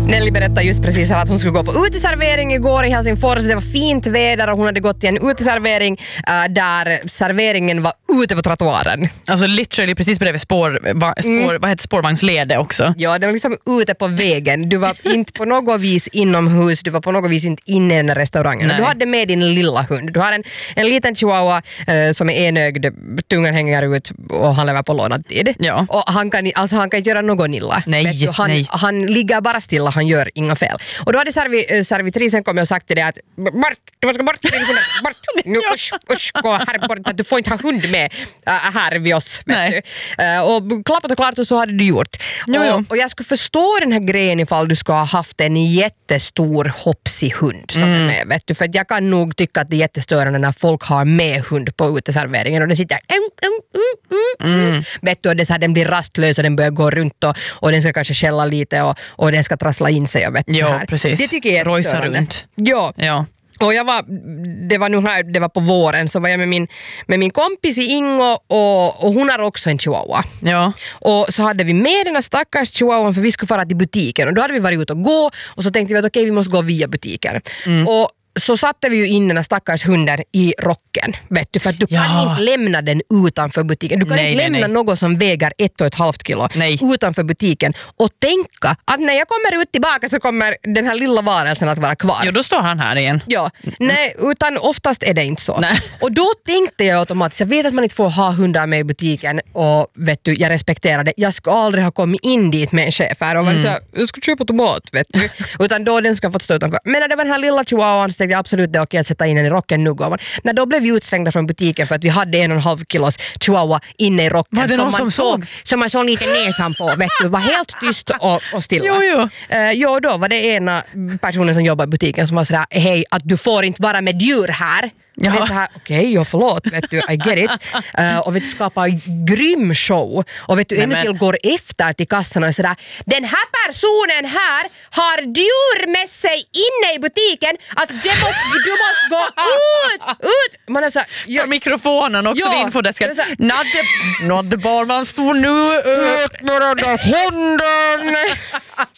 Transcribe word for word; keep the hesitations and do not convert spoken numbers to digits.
Nelly berättade just precis här att hon skulle gå på uteservering igår i Helsingfors. Det var fint väder och hon hade gått till en uteservering uh, där serveringen var ute på trottoaren. Alltså literally precis bredvid spår, va, spår, mm. vad heter spårvagnslede också. Ja, det var liksom ute på vägen. Du var inte på något vis inomhus, du var på något vis inte inne i den här restaurangen. Du hade med din lilla hund. Du har en, en liten chihuahua uh, som är enögd, tungan hänger ut och han lever på lånad tid. Ja. Och han kan, alltså, han kan inte göra något illa. Nej, han, nej. han ligger bara stilla, han gör inga fel. Och då hade servi, servitrisen kommit och sagt till det att bort, du måste gå bort, bort. Nu, usch, usch, gå här bort, du får inte ha hund med uh, här vid oss. Vet du. Uh, och klappat och klart och så hade du gjort. Jo, och, jo. och jag skulle förstå den här grejen ifall du skulle ha haft en jättestor hoppsig hund som mm. är med. Vet du. För att jag kan nog tycka att det är jättestörande när folk har med hund på uteserveringen och det sitter mm, mm, mm, mm. Vet du, och det så här, den blir rastlös och den börjar gå runt och, och den ska kanske skälla lite och, och den ska trassla in sig. Vet, jo, här. precis. Det tycker jag är Rojsa störande. runt. Ja. Ja. Och jag var, det var nu här, det var på våren, så var jag med min, med min kompis i Ingo och, och hon har också en chihuahua. Ja. Och så hade vi med den här stackars chihuahuan för vi skulle fara till butiken och då hade vi varit ute och gå och så tänkte vi att okej, okay, vi måste gå via butiken. Mm. Och så satte vi ju in den här stackars hunden i rocken, vet du, för att du ja. kan inte lämna den utanför butiken. Du kan nej, inte lämna nej, nej. något som väger ett och ett halvt kilo nej. utanför butiken och tänka att när jag kommer ut tillbaka så kommer den här lilla varelsen att vara kvar. Jo, då står han här igen. Ja, mm. nej, utan oftast är det inte så. Nej. Och då tänkte jag automatiskt, jag vet att man inte får ha hundar med i butiken och vet du, jag respekterar det. Jag skulle aldrig ha kommit in dit med en chef här och var mm. så här, jag ska köpa tomat, vet du. Utan då den ska ha fått stå utanför. Men när det var den här lilla chihuahuan så tänkte jag absolut det är okej att sätta in den i rocken nu. Går man. När då blev vi utstängda från butiken för att vi hade en och en halv kilos chihuahua inne i rocken. Var det någon som, man som såg? Som man såg lite näsan på, vet du. Var helt tyst och, och stilla. Jo, jo. Uh, jo, då var det ena personen som jobbar i butiken som var sådär, hej, att du får inte vara med djur här. Ja. Det är så här, okej, okay, jag förlåt, vet du, I get it. Uh, och vet du, skapa grym show. Och vet du, ännu till går efter till kassan och sådär, den här personen här har djur med sig inne i butiken att det måste, du måste gå ut, ut. Man är så här, ja. På mikrofonen också vid infodesken. Nadde, Nadde Barman står nu ut med den där hunden.